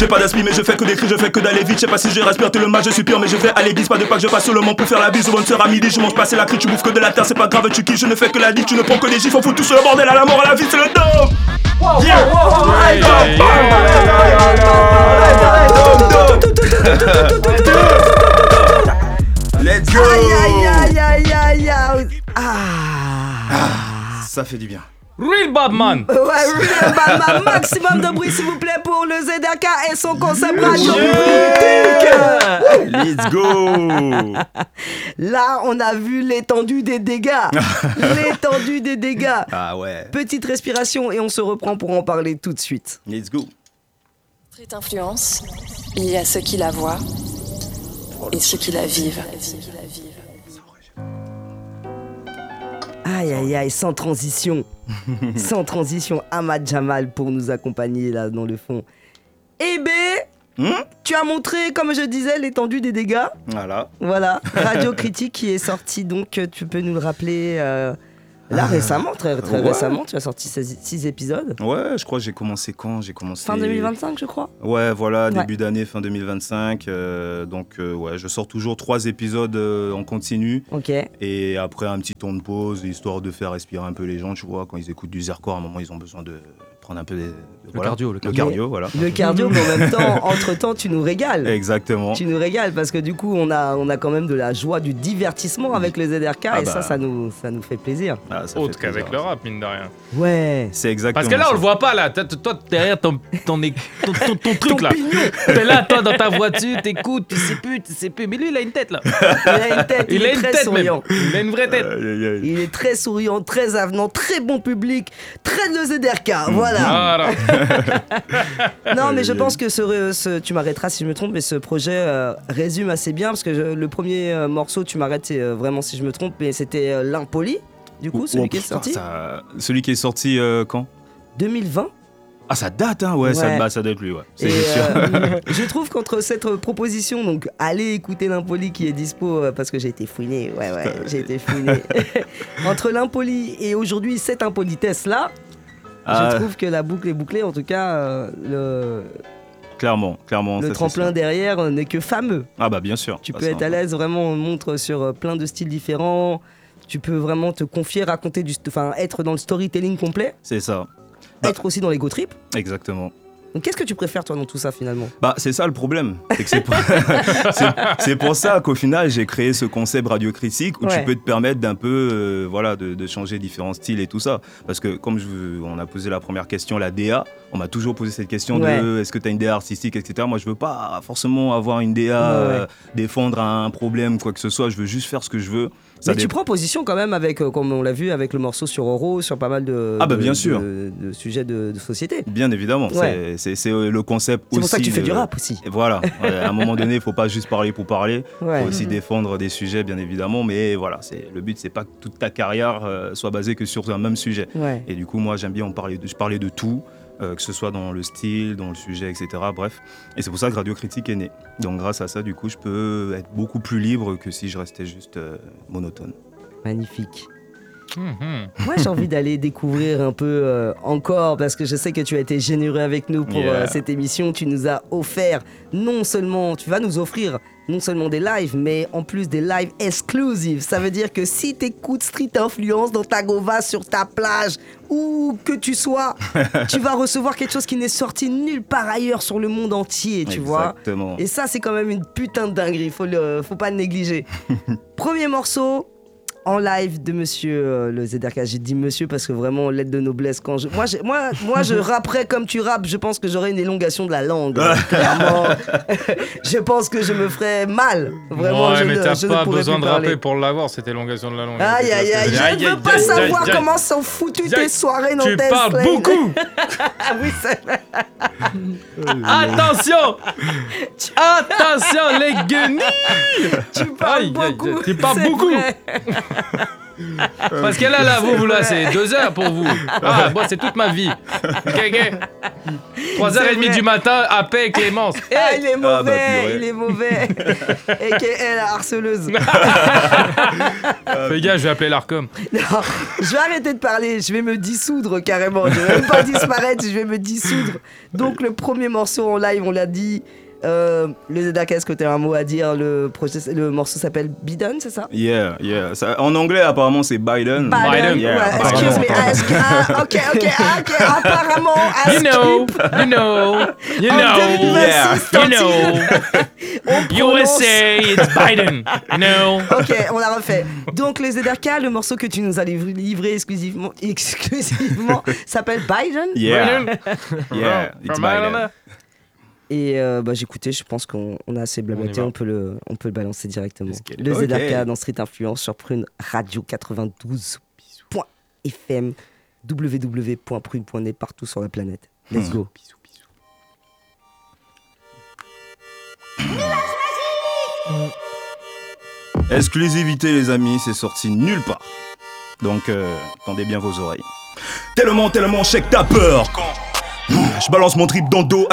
J'ai pas d'esprit mais je fais que des cris, je fais que d'aller vite. Je sais pas si je respire tout le mal, je suis pire mais je vais à l'église. Pas de pas que je passe seulement pour faire la bise. Aux bonnes sœurs à midi, je mange passer la crie, tu bouffes que de la terre, c'est pas grave, tu kiffes, je ne fais que la digue, tu ne prends que des gifs, on fout tout sur le bordel, à la mort, à la vie, c'est le dôme. Let's go. Aïe. Ça fait du bien. Real Badman. Ouais, Real Badman, maximum de bruit s'il vous plaît pour le ZRK et son concept radio. Let's go. Là, on a vu l'étendue des dégâts. L'étendue des dégâts. Ah ouais. Petite respiration et on se reprend pour en parler tout de suite. Let's go. Street influence, il y a ceux qui la voient et ceux qui la vivent. Aïe, sans transition. Sans transition, Ahmad Jamal pour nous accompagner là dans le fond. Eh ben, tu as montré, comme je disais, l'étendue des dégâts. Voilà, Radio Critique qui est sorti, donc tu peux nous le rappeler là récemment, très récemment, tu as sorti 6 épisodes. Ouais, je crois que j'ai commencé quand ? J'ai commencé... Fin 2025, je crois. Ouais, voilà, début d'année, fin 2025. Donc, ouais, je sors toujours 3 épisodes en continu. Ok. Et après, un petit temps de pause, histoire de faire respirer un peu les gens, tu vois. Quand ils écoutent du Zercore, à un moment, ils ont besoin de prendre un peu le cardio, voilà. Le cardio, mais en même temps, entre-temps, tu nous régales. Exactement. Tu nous régales parce que du coup, on a quand même de la joie, du divertissement avec les ZRK et ça nous fait plaisir. Autre qu'avec le rap, mine de rien. Ouais. C'est exactement Parce que là, on le voit pas, là. Toi, derrière ton truc, là. T'es là, toi, dans ta voiture, t'écoutes, tu sais plus. Mais lui, il a une tête, là. Il a une tête, il est très souriant. Il a une vraie tête. Il est très souriant, très avenant, très bon public, très de ZRK, voilà. Non, mais je pense que tu m'arrêteras si je me trompe, mais ce projet résume assez bien, parce que le premier morceau, tu m'arrêtes vraiment si je me trompe, mais c'était L'Impoli, du coup, celui qui est sorti. Celui qui est sorti quand ? 2020. Ah, ça date, hein, ouais. Ça doit être lui, ouais. C'est sûr. Je trouve qu'entre cette proposition, donc allez écouter L'Impoli qui est dispo, parce que j'ai été fouiné, j'ai été fouiné. Entre L'Impoli et aujourd'hui cette impolitesse-là, je trouve que la boucle est bouclée, en tout cas, Clairement. Le tremplin derrière n'est que fameux. Ah bah bien sûr. Tu peux être à l'aise, vraiment, on montre sur plein de styles différents. Tu peux vraiment te confier, raconter être dans le storytelling complet. C'est ça. Être aussi dans l'ego trip. Exactement. Donc qu'est-ce que tu préfères toi dans tout ça finalement ? Bah c'est ça le problème, c'est pour ça qu'au final j'ai créé ce concept Radio Critique où tu peux te permettre d'un peu de changer différents styles et tout ça, parce que comme on a posé la première question, la DA, on m'a toujours posé cette question de est-ce que tu as une DA artistique, etc. Moi je veux pas forcément avoir une DA, défendre un problème, quoi que ce soit, je veux juste faire ce que je veux. Mais tu prends position quand même avec, comme on l'a vu avec le morceau sur Oro, sur pas mal de sujets de société. Bien évidemment, c'est le concept aussi. C'est pour ça que tu fais du rap aussi. Et voilà, à un moment donné, il ne faut pas juste parler pour parler, il faut aussi défendre des sujets, bien évidemment, mais voilà, le but, c'est pas que toute ta carrière soit basée que sur un même sujet. Et du coup, moi, j'aime bien je parlais de tout. Que ce soit dans le style, dans le sujet, etc. Bref. Et c'est pour ça que Radio Critique est né. Donc grâce à ça, du coup, je peux être beaucoup plus libre que si je restais juste monotone. Magnifique. Moi, j'ai envie d'aller découvrir un peu encore, parce que je sais que tu as été généreux avec nous pour cette émission. Tu nous as offert tu vas nous offrir non seulement des lives, mais en plus des lives exclusives. Ça veut dire que si tu écoutes Street Influence dans ta gova, sur ta plage, où que tu sois, tu vas recevoir quelque chose qui n'est sorti nulle part ailleurs sur le monde entier, tu vois. Et ça, c'est quand même une putain de dinguerie, faut pas le négliger. Premier morceau en live de monsieur le ZRK. J'ai dit monsieur parce que vraiment, lettre de noblesse. Moi, je rapperais comme tu rappes. Je pense que j'aurais une élongation de la langue. Clairement. Je pense que je me ferais mal. Vraiment, mais t'as pas besoin de rapper rapper pour l'avoir, cette élongation de la langue. Aïe. Je ne veux pas savoir comment sont foutues tes soirées dans tes Tu parles beaucoup. Oui, c'est vrai. Attention, les guenilles. Tu parles beaucoup. Tu parles beaucoup. Parce que là, vous, là, c'est 2 heures pour vous. Ah, moi, c'est toute ma vie. OK. 3h30 du matin, AP Clémence. Ah, il est mauvais, il est mauvais. Et qu'elle la harceleuse. Fais gars, je vais appeler l'Arcom. Non, je vais arrêter de parler, je vais me dissoudre carrément. Je vais même pas disparaître, je vais me dissoudre. Donc, le premier morceau en live, on l'a dit. Le Zedak, est-ce que tu as un mot à dire? Le morceau s'appelle Biden, c'est ça? Yeah. En anglais, apparemment, c'est Biden. Biden. Yeah. Ouais, excuse me. Ok. Apparemment, You know. USA, it's Biden. You know. Ok, on la refait. Donc, les ZRK, le morceau que tu nous as livré exclusivement s'appelle Biden. Yeah, it's Biden. Et j'écoutais, je pense qu'on a assez blablaté, on peut le balancer directement. Le Okay. ZRK dans Street Influence sur Prune Radio 92.fm, www.prune.net, partout sur la planète. Let's go. Exclusivité, les amis, c'est sorti nulle part. Donc, tendez bien vos oreilles. Tellement, je sais que t'as peur. Je balance mon trip dans le dos